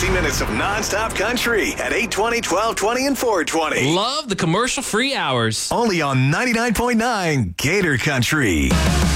60 minutes of nonstop country at 820, 1220, and 420. Love the commercial-free hours. Only on 99.9 Gator Country.